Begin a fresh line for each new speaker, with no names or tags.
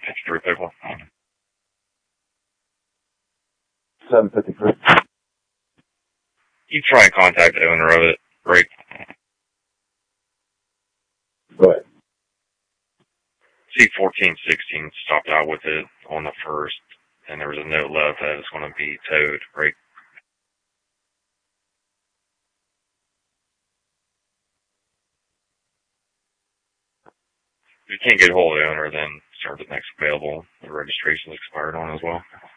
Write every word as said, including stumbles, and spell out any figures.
fifty-three Pickle.
seven fifty-three.
You try and contact the owner of it, Rick.
Go ahead.
C fourteen sixteen stopped out with it on the first, and there was a note left that it's going to be towed, Rick. If you can't get a hold of the owner, then start the next available. The registration's expired on as well.